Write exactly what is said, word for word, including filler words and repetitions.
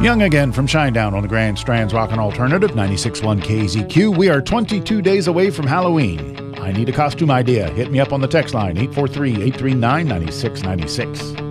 Young again from Shinedown on the Grand Strand's Rockin' Alternative, ninety-six point one K Z Q. We are twenty-two days away from Halloween. I need a costume idea. Hit me up on the text line, eight four three, eight three nine, nine six nine six.